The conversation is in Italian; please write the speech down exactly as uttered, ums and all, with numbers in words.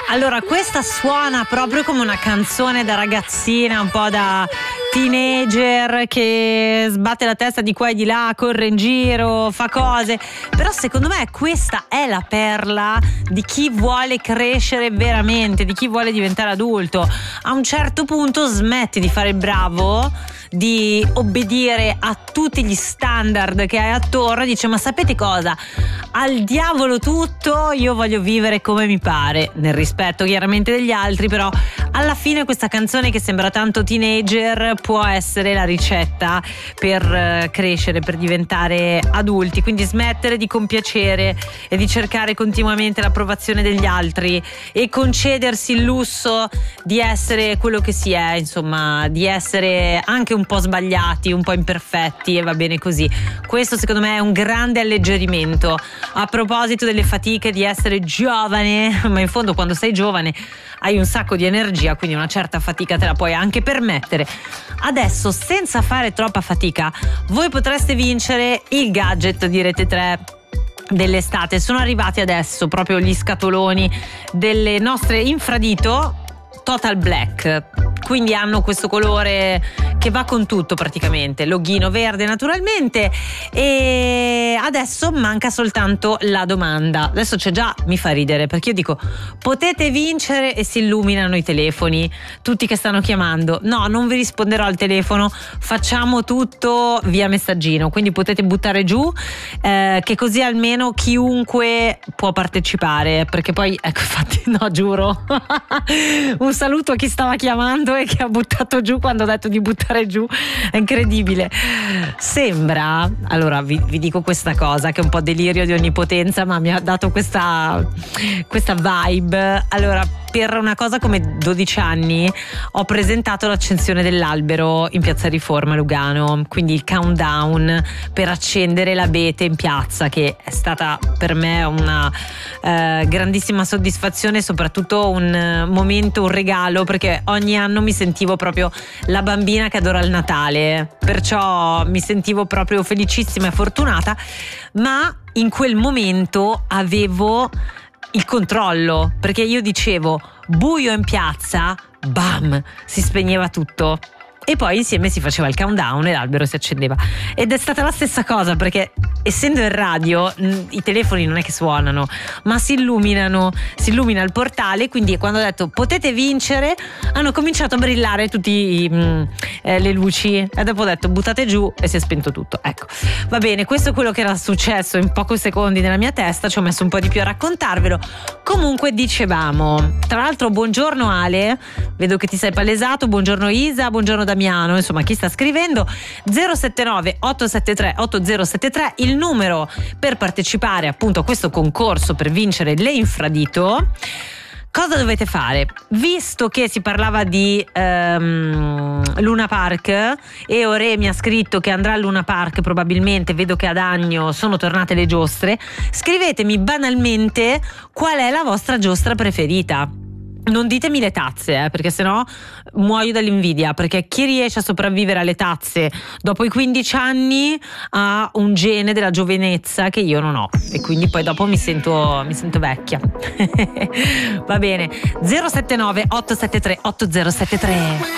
Allora, questa suona proprio come una canzone da ragazzina, un po' da teenager che sbatte la testa di qua e di là, corre in giro, fa cose. Però secondo me questa è la perla di chi vuole crescere veramente, di chi vuole diventare adulto. A un certo punto smetti di fare il bravo, di obbedire a tutti gli standard che hai attorno e dice: ma sapete cosa? Al diavolo tutto, io voglio vivere come mi pare, nel rispetto chiaramente degli altri, però alla fine questa canzone che sembra tanto teenager può essere la ricetta per crescere, per diventare adulti. Quindi smettere di compiacere e di cercare continuamente l'approvazione degli altri e concedersi il lusso di essere quello che si è, insomma, di essere anche un po' sbagliati, un po' imperfetti, e va bene così. Questo secondo me è un grande alleggerimento. A proposito delle fatiche di essere giovane, ma in fondo quando sei giovane hai un sacco di energia, quindi una certa fatica te la puoi anche permettere. Adesso, senza fare troppa fatica, voi potreste vincere il gadget di Rete tre dell'estate. Sono arrivati adesso proprio gli scatoloni delle nostre infradito Total Black, quindi hanno questo colore che va con tutto praticamente, loghino verde naturalmente, e adesso manca soltanto la domanda. Adesso c'è già, mi fa ridere perché io dico potete vincere e si illuminano i telefoni, tutti che stanno chiamando. No, non vi risponderò al telefono, facciamo tutto via messaggino, quindi potete buttare giù eh, che così almeno chiunque può partecipare, perché poi ecco, infatti no, giuro un saluto a chi stava chiamando e che ha buttato giù quando ho detto di buttare giù, è incredibile. Sembra, allora vi, vi dico questa cosa che è un po' delirio di onnipotenza, ma mi ha dato questa questa vibe. Allora, per una cosa come dodici anni ho presentato l'accensione dell'albero in Piazza Riforma Lugano, quindi il countdown per accendere l'abete in piazza, che è stata per me una eh, grandissima soddisfazione, soprattutto un momento, un regalo, perché ogni anno mi sentivo proprio la bambina che adora il Natale, perciò mi sentivo proprio felicissima e fortunata, ma in quel momento avevo il controllo, perché io dicevo buio in piazza, bam, si spegneva tutto e poi insieme si faceva il countdown e l'albero si accendeva. Ed è stata la stessa cosa, perché essendo in radio mh, i telefoni non è che suonano, ma si illuminano, si illumina il portale, quindi quando ho detto potete vincere hanno cominciato a brillare tutte eh, le luci e dopo ho detto buttate giù e si è spento tutto. Ecco, va bene, questo è quello che era successo in pochi secondi nella mia testa, ci ho messo un po' di più a raccontarvelo. Comunque dicevamo, tra l'altro buongiorno Ale, vedo che ti sei palesato, buongiorno Isa, buongiorno Damiano, insomma chi sta scrivendo. Zero sette nove otto sette tre otto zero sette tre il numero per partecipare appunto a questo concorso per vincere le infradito. Cosa dovete fare? Visto che si parlava di um, Luna Park e Ore mi ha scritto che andrà al Luna Park probabilmente, vedo che ad Agno sono tornate le giostre, scrivetemi banalmente qual è la vostra giostra preferita. Non ditemi le tazze, eh, perché sennò muoio dall'invidia, perché chi riesce a sopravvivere alle tazze dopo i quindici anni ha un gene della giovinezza che io non ho e quindi poi dopo mi sento, mi sento vecchia. Va bene, zero sette nove otto sette tre otto zero sette tre.